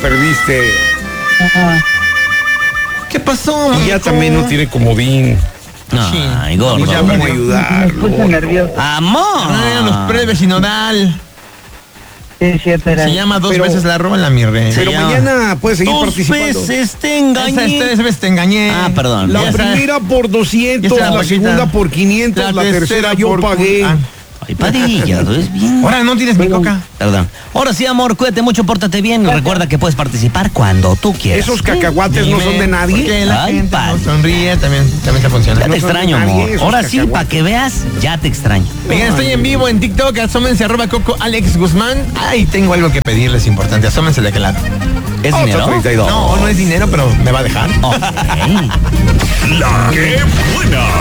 perdiste. ¿Qué pasó? Y ya también no tiene comodín. Ay, gordo. Ya ¿Cómo perdió. ayudarlo? Me puse nervioso. ¡Amor! Los prebes y nodal. Sí, es cierto, era. Se llama dos Pero- veces la rola, mi rey. Pero ya. mañana puedes seguir Dos participando. veces te engañé. Esta vez te engañé. Ah, perdón. La Ya sabes. primera por 200, Ya está, la Paquita. segunda por 500, la tercera yo por- pagué. Ah, Ay, Padilla, ¿tú es bien? ahora no tienes mi coca. Perdón. Ahora sí, amor, cuídate mucho, pórtate bien. Recuerda que puedes participar cuando tú quieras. Esos cacahuates no son de nadie. Porque la Ay, gente padre. no sonríe, también te funciona. Ya te no son extraño, de nadie amor. esos Ahora sí, cacahuates. para que veas, ya te extraño. Oigan, estoy en vivo en TikTok, asómense @Coco Alex Guzmán. Ay, tengo algo que pedirles importante, asómense de aquel lado. ¿Es Otro dinero? 32. No, no es dinero, pero me va a dejar. Ok. La que buena.